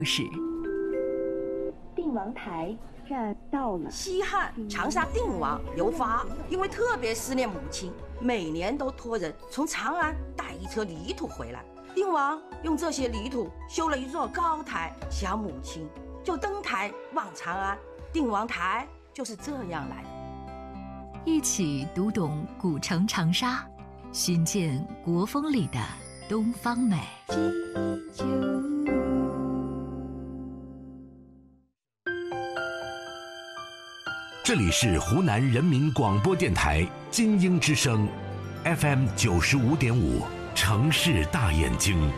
是定王台站到了。 西汉长沙定王刘发因为特别思念母亲，每年都托人从长安带一车泥土回来。定王用这些泥土修了一座高台，想母亲就登台望长安，定王台就是这样来的。 一起读懂古城长沙，寻见国风里的东方美。 这里是湖南人民广播电台金鹰之声 FM 95.5城市大眼睛。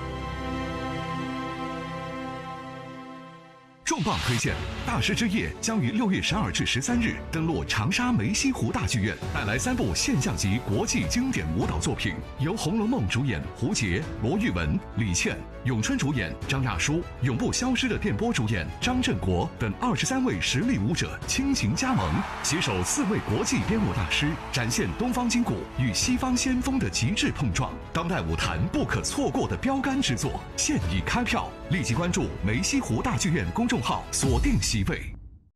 重磅推荐，大师之夜将于6月12至13日登陆长沙梅溪湖大剧院，带来3部现象级国际经典舞蹈作品，由《红楼梦》主演胡洁、罗玉文、李倩，咏春主演张亚舒，永不消失的电波主演张振国等23位实力舞者倾情加盟，携手4位国际编舞大师，展现东方筋骨与西方先锋的极致碰撞，当代舞坛不可错过的标杆之作。现已开票，立即关注梅溪湖大剧院公众号，锁定席位。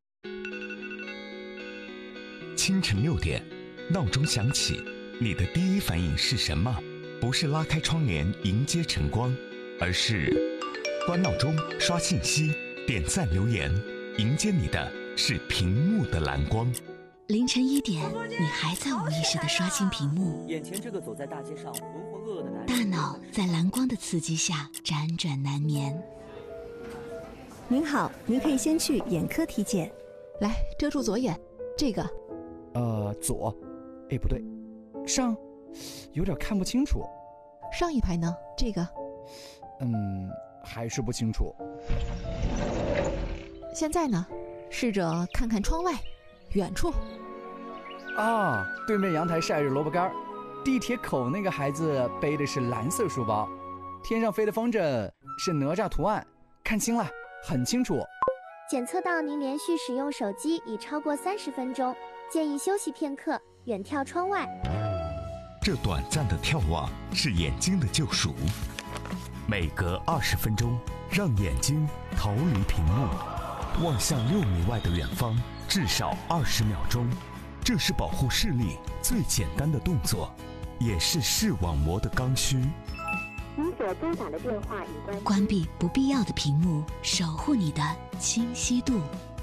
清晨6点，闹钟响起，你的第一反应是什么？不是拉开窗帘迎接晨光，而是关闹钟、刷信息、点赞留言，迎接你的是屏幕的蓝光。 凌晨1点，你还在无意识地刷新屏幕， 眼前这个走在大街上浑浑噩噩的男人， 大脑在蓝光的刺激下辗转难眠。 您好，您可以先去眼科体检。 来，遮住左眼，这个。 左，哎，不对，上，有点看不清楚。 上一排呢？这个。 还是不清楚。 现在呢？试着看看窗外，远处。 啊，对面阳台晒着萝卜干，地铁口那个孩子背的是蓝色书包，天上飞的风筝是哪吒图案，看清了，很清楚。 检测到您连续使用手机已超过30分钟，建议休息片刻，远眺窗外。 这短暂的眺望是眼睛的救赎，每隔20分钟，让眼睛逃离屏幕，望向6米外的远方，至少20秒钟。这是保护视力最简单的动作，也是视网膜的刚需。 您所拨打的电话已关机。 关闭不必要的屏幕，守护你的清晰度。